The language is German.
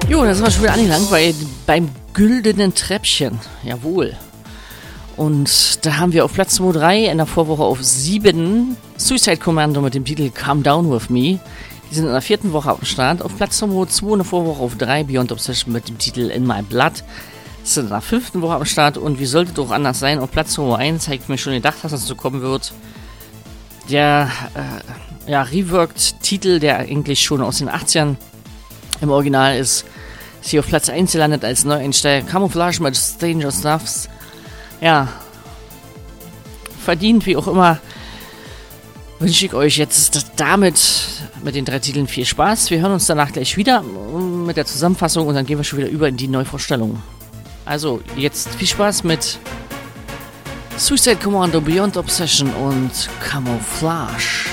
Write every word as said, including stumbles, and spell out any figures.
Jo, da sind wir schon wieder angelangt bei, beim güldenen Treppchen. Jawohl. Und da haben wir auf Platz Nummer drei, in der Vorwoche auf sieben, Suicide Commando mit dem Titel Calm Down With Me. Die sind in der vierten Woche am Start. Auf Platz Nummer zwei, in der Vorwoche auf drei, Beyond Obsession mit dem Titel In My Blood. Das sind in der fünften Woche am Start. Und wie sollte doch anders sein? Auf Platz Nummer eins, habe ich mir schon gedacht, dass das so kommen wird. Der äh, ja, Reworked-Titel, der eigentlich schon aus den achtzigern im Original ist, ist hier auf Platz eins gelandet als Neueinsteiger. Camouflage mit Stranger Stuffs. Ja, verdient wie auch immer. Wünsche ich euch jetzt damit mit den drei Titeln viel Spaß. Wir hören uns danach gleich wieder mit der Zusammenfassung und dann gehen wir schon wieder über in die Neuvorstellung. Also, jetzt viel Spaß mit Suicide Commando, Beyond Obsession und Camouflage.